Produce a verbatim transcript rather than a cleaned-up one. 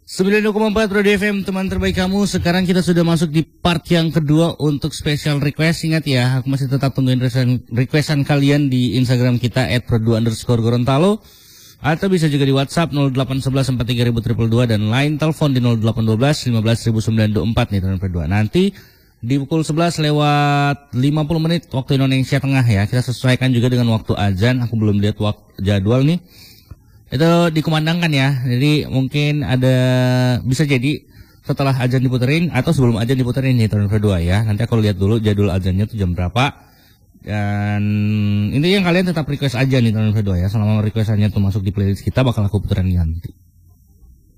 sembilan puluh dua koma empat Radio F M, teman terbaik kamu. Sekarang kita sudah masuk di part yang kedua untuk special request. Ingat ya, aku masih tetap tungguin requestan kalian di Instagram kita at pro dua underscore Gorontalo. Atau bisa juga di WhatsApp nol delapan satu satu empat tiga dua dua dua dan line telepon di nol delapan satu dua lima belas sembilan dua empat nih teman berdua. Nanti di pukul sebelas lewat lima puluh menit waktu Indonesia Tengah ya. Kita sesuaikan juga dengan waktu azan. Aku belum lihat waktu jadwal nih. Itu dikumandangkan ya. Jadi mungkin ada, bisa jadi setelah azan diputerin atau sebelum azan diputerin nih teman berdua ya. Nanti aku lihat dulu jadwal azannya tuh jam berapa. Dan intinya kalian tetap request aja nih teman berdua ya. Selama requestannya tuh masuk di playlist kita bakal aku puterin nanti.